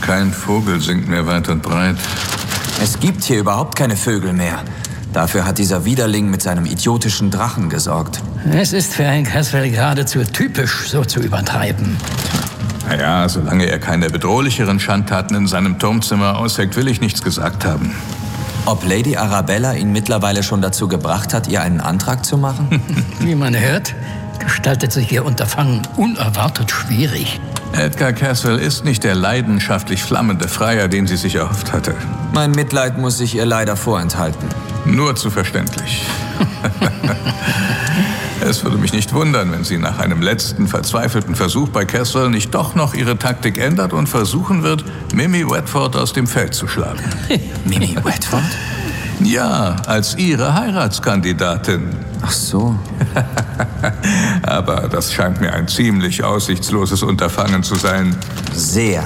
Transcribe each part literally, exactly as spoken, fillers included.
Kein Vogel singt mehr weit und breit. Es gibt hier überhaupt keine Vögel mehr. Dafür hat dieser Widerling mit seinem idiotischen Drachen gesorgt. Es ist für ein Caswell geradezu typisch, so zu übertreiben. Naja, solange er keine bedrohlicheren Schandtaten in seinem Turmzimmer ausheckt, will ich nichts gesagt haben. Ob Lady Arabella ihn mittlerweile schon dazu gebracht hat, ihr einen Antrag zu machen? Wie man hört, gestaltet sich ihr Unterfangen unerwartet schwierig. Edgar Caswell ist nicht der leidenschaftlich flammende Freier, den sie sich erhofft hatte. Mein Mitleid muss sich ihr leider vorenthalten. Nur zu verständlich. Es würde mich nicht wundern, wenn sie nach einem letzten verzweifelten Versuch bei Caswell nicht doch noch ihre Taktik ändert und versuchen wird, Mimi Redford aus dem Feld zu schlagen. Mimi Redford? Ja, als ihre Heiratskandidatin. Ach so. Aber das scheint mir ein ziemlich aussichtsloses Unterfangen zu sein. Sehr.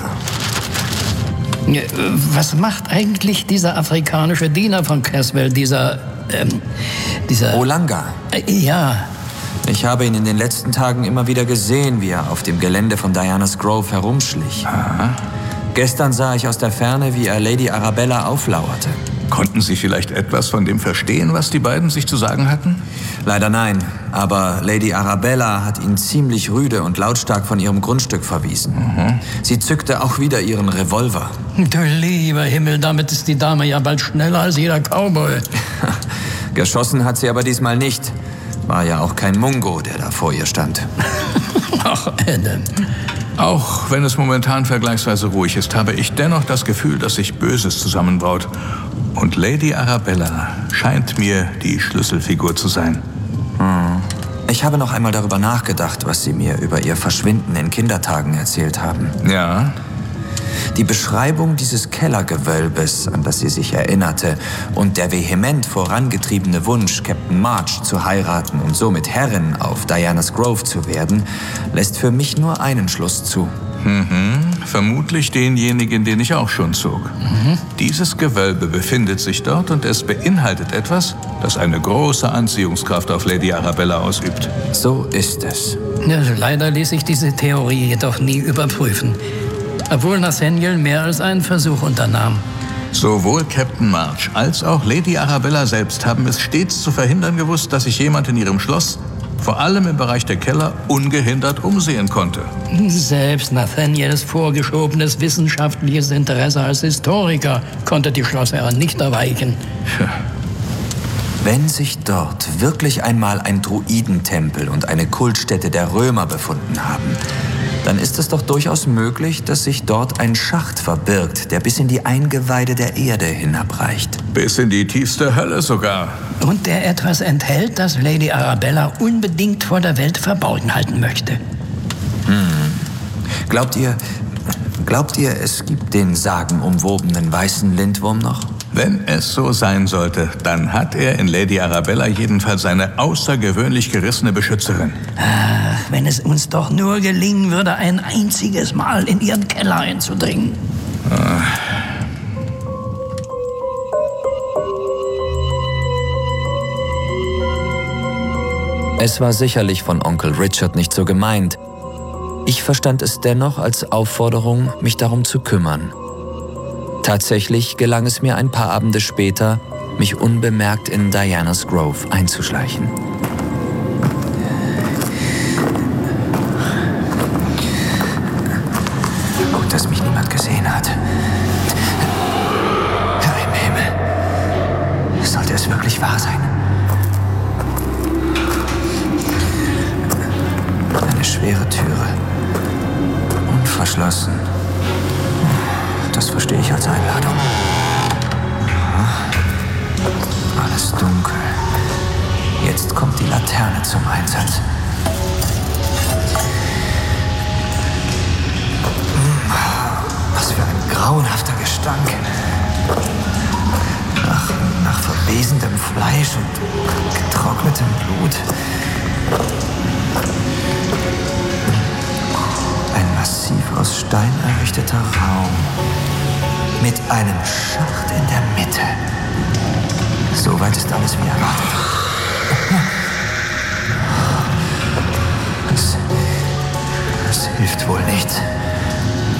Was macht eigentlich dieser afrikanische Diener von Caswell, dieser, ähm, dieser... Olanga. Äh, ja. Ich habe ihn in den letzten Tagen immer wieder gesehen, wie er auf dem Gelände von Diana's Grove herumschlich. Aha. Gestern sah ich aus der Ferne, wie er Lady Arabella auflauerte. Konnten Sie vielleicht etwas von dem verstehen, was die beiden sich zu sagen hatten? Leider nein, aber Lady Arabella hat ihn ziemlich rüde und lautstark von ihrem Grundstück verwiesen. Mhm. Sie zückte auch wieder ihren Revolver. Du lieber Himmel, damit ist die Dame ja bald schneller als jeder Cowboy. Geschossen hat sie aber diesmal nicht. War ja auch kein Mungo, der da vor ihr stand. Ach, Adam. Auch wenn es momentan vergleichsweise ruhig ist, habe ich dennoch das Gefühl, dass sich Böses zusammenbraut. Und Lady Arabella scheint mir die Schlüsselfigur zu sein. Hm. Ich habe noch einmal darüber nachgedacht, was Sie mir über Ihr Verschwinden in Kindertagen erzählt haben. Ja? Die Beschreibung dieses Kellergewölbes, an das sie sich erinnerte, und der vehement vorangetriebene Wunsch, Captain March zu heiraten und somit Herrin auf Diana's Grove zu werden, lässt für mich nur einen Schluss zu. Mhm. Vermutlich denjenigen, den ich auch schon zog. Mhm. Dieses Gewölbe befindet sich dort und es beinhaltet etwas, das eine große Anziehungskraft auf Lady Arabella ausübt. So ist es. Ja, leider ließ sich diese Theorie jedoch nie überprüfen. Obwohl Nathaniel mehr als einen Versuch unternahm. Sowohl Captain March als auch Lady Arabella selbst haben es stets zu verhindern gewusst, dass sich jemand in ihrem Schloss, vor allem im Bereich der Keller, ungehindert umsehen konnte. Selbst Nathaniels vorgeschobenes wissenschaftliches Interesse als Historiker konnte die Schlossherrin nicht erweichen. Tja. Wenn sich dort wirklich einmal ein Druidentempel und eine Kultstätte der Römer befunden haben, dann ist es doch durchaus möglich, dass sich dort ein Schacht verbirgt, der bis in die Eingeweide der Erde hinabreicht. Bis in die tiefste Hölle sogar. Und der etwas enthält, das Lady Arabella unbedingt vor der Welt verborgen halten möchte. Hm. Glaubt ihr, glaubt ihr, es gibt den sagenumwobenen weißen Lindwurm noch? Wenn es so sein sollte, dann hat er in Lady Arabella jedenfalls eine außergewöhnlich gerissene Beschützerin. Ach, wenn es uns doch nur gelingen würde, ein einziges Mal in ihren Keller einzudringen. Ah. Es war sicherlich von Onkel Richard nicht so gemeint. Ich verstand es dennoch als Aufforderung, mich darum zu kümmern. Tatsächlich gelang es mir ein paar Abende später, mich unbemerkt in Diana's Grove einzuschleichen. Gut, dass mich niemand gesehen hat. Herr im Himmel, sollte es wirklich wahr sein? Eine schwere Türe, unverschlossen. Das verstehe ich als Einladung. Alles dunkel. Jetzt kommt die Laterne zum Einsatz. Was für ein grauenhafter Gestank. Nach, nach verwesendem Fleisch und getrocknetem Blut. Ein massiv aus Stein errichteter Raum. Mit einem Schacht in der Mitte. Soweit ist alles wie erwartet. Das, das hilft wohl nichts.